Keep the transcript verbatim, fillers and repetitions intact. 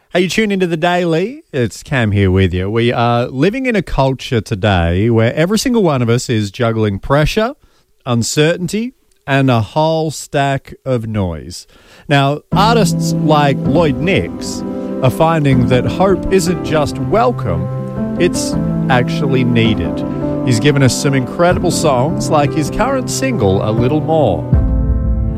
Hey, you tune into The Daily. It's Cam here with you. We are living in a culture today where every single one of us is juggling pressure, uncertainty, and a whole stack of noise. Now, artists like Lloyd Nix are finding that hope isn't just welcome, it's actually needed. He's given us some incredible songs like his current single, A Little More.